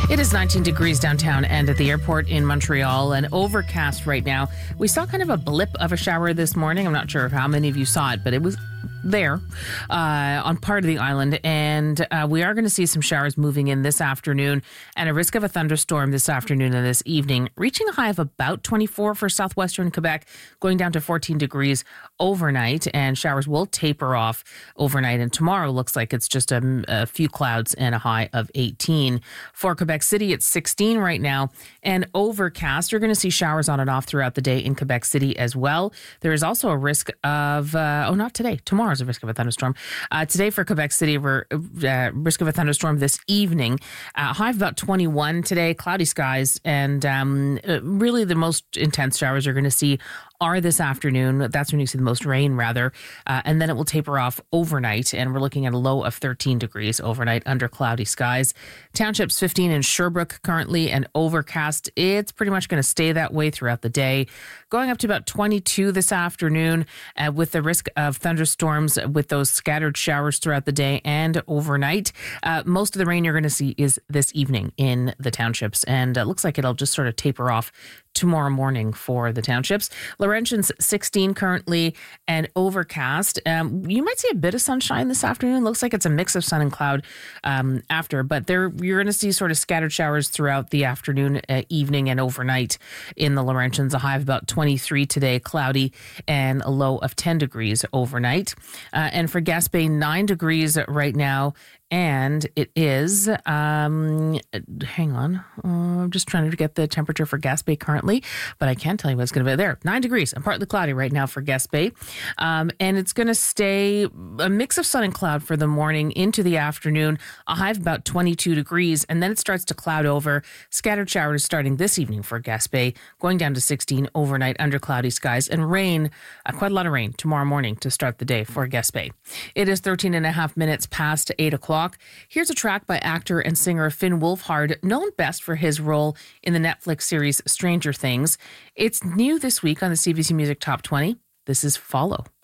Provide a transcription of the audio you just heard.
It is 19 degrees downtown and at the airport in Montreal, and overcast right now. We saw kind of a blip of a shower this morning. I'm not sure how many of you saw it, but it was there on part of the island, and we are going to see some showers moving in this afternoon and a risk of a thunderstorm this afternoon and this evening, reaching a high of about 24 for southwestern Quebec, going down to 14 degrees overnight, and showers will taper off overnight, and tomorrow looks like it's just a few clouds and a high of 18. For Quebec City, it's 16 right now and overcast. You're going to see showers on and off throughout the day in Quebec City as well. There is also a risk of, not today, tomorrow's a risk of a thunderstorm. Today for Quebec City, we're risk of a thunderstorm this evening. High of about 21 today, cloudy skies, and really the most intense showers you're going to see are this afternoon. That's when you see the most rain, rather. And then it will taper off overnight, and we're looking at a low of 13 degrees overnight under cloudy skies. Townships 15 in Sherbrooke currently and overcast. It's pretty much going to stay that way throughout the day. Going up to about 22 this afternoon with the risk of thunderstorms with those scattered showers throughout the day and overnight. Most of the rain you're going to see is this evening in the townships, and it looks like it'll just sort of taper off tomorrow morning for the townships. Laurentians 16 currently and overcast. You might see a bit of sunshine this afternoon. Looks like it's a mix of sun and cloud after, but you're going to see sort of scattered showers throughout the afternoon, evening, and overnight in the Laurentians. A high of about 23 today, cloudy, and a low of 10 degrees overnight. And for Gaspé, 9 degrees right now. And it is, hang on, I'm just trying to get the temperature for Gaspé currently, but I can't tell you what it's going to be there. 9 degrees and partly cloudy right now for Gaspé. And it's going to stay a mix of sun and cloud for the morning into the afternoon, a high of about 22 degrees, and then it starts to cloud over. Scattered showers starting this evening for Gaspé, going down to 16 overnight under cloudy skies, and rain, quite a lot of rain tomorrow morning to start the day for Gaspé. It is 13 and a half minutes past 8 o'clock. Here's a track by actor and singer Finn Wolfhard, known best for his role in the Netflix series Stranger Things. It's new this week on the CBC Music Top 20. This is Follow.